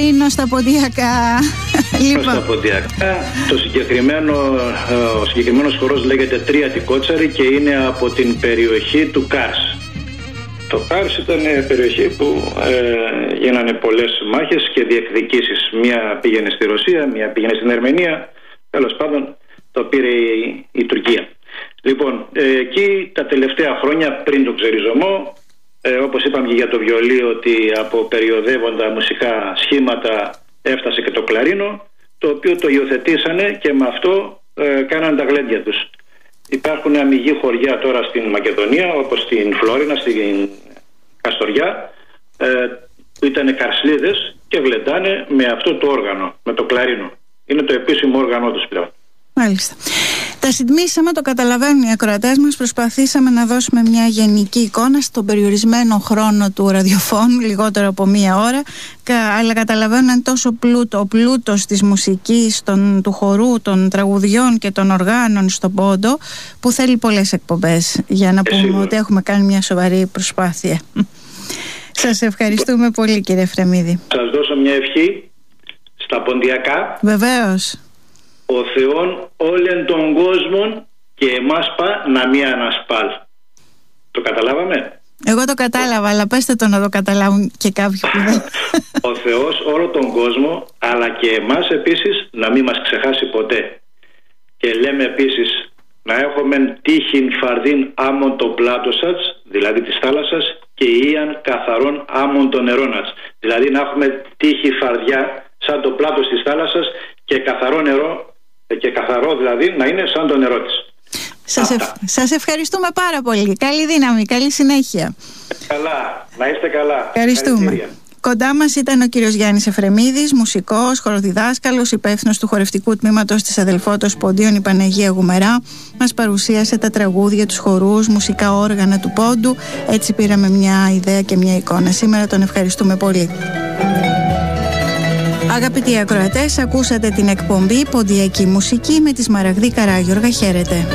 Κλαρίνο στα Ποντιακά. Στα Ποντιακά. Ο συγκεκριμένος χορός λέγεται Τρίατη Κότσαρη και είναι από την περιοχή του Κάρς. Το Κάρς ήταν περιοχή που γίνανε πολλές μάχες και διεκδικήσεις. Μία πήγαινε στη Ρωσία, μία πήγαινε στην Αρμενία. Τέλος πάντων το πήρε η Τουρκία. Λοιπόν, εκεί τα τελευταία χρόνια πριν τον ξεριζωμό, όπως είπαμε και για το βιολί, ότι από περιοδεύοντα μουσικά σχήματα έφτασε και το κλαρίνο, το οποίο το υιοθετήσανε και με αυτό κάναν τα γλέντια τους. Υπάρχουν αμυγή χωριά τώρα στην Μακεδονία, όπως στην Φλόρινα, στην Καστοριά, που ήταν καρσλίδες και γλεντάνε με αυτό το όργανο, με το κλαρίνο. Είναι το επίσημο όργανο τους πλέον. Μάλιστα. Τα συντμήσαμε, το καταλαβαίνουν οι ακροατές μας. Προσπαθήσαμε να δώσουμε μια γενική εικόνα στον περιορισμένο χρόνο του ραδιοφώνου, λιγότερο από μία ώρα. Αλλά καταλαβαίνουν τόσο ο πλούτος της μουσικής, του χορού, των τραγουδιών και των οργάνων στον Πόντο, που θέλει πολλές εκπομπές για να πούμε ότι έχουμε κάνει μια σοβαρή προσπάθεια. Σας ευχαριστούμε πολύ, κύριε Εφρεμίδη. Σας δώσω μια ευχή στα Ποντιακά. Βεβαίως. Ο Θεόν όλεν τον κόσμο και εμάς να μη ανασπάλ. Το καταλάβαμε? Εγώ το κατάλαβα, αλλά πέστε το να το καταλάβουν και κάποιοι που δεν. Ο Θεός όλο τον κόσμο, αλλά και εμάς επίσης, να μην μας ξεχάσει ποτέ. Και λέμε επίσης να έχουμε τύχην φαρδίν άμον το πλάτο σας, δηλαδή της θάλασσας, και ήαν καθαρόν άμον το νερό μας. Δηλαδή να έχουμε τύχη φαρδιά σαν το πλάτος της θάλασσας και καθαρό νερό, και καθαρό δηλαδή να είναι σαν το νερό της. Σας ευχαριστούμε πάρα πολύ. Καλή δύναμη, καλή συνέχεια. Καλά, να είστε καλά. Ευχαριστούμε. Κοντά μας ήταν ο κύριος Γιάννης Εφρεμίδης, μουσικός, χοροδιδάσκαλος, υπεύθυνος του χορευτικού τμήματος της Αδελφότος Ποντίων η Παναγία Γουμερά. Μας παρουσίασε τα τραγούδια, τους χορούς, μουσικά όργανα του Πόντου. Έτσι πήραμε μια ιδέα και μια εικόνα. Σήμερα τον ευχαριστούμε πολύ. Αγαπητοί ακροατές, ακούσατε την εκπομπή Ποντιακή Μουσική με τη Σμαραγδή Καράγιοργα. Χαίρετε.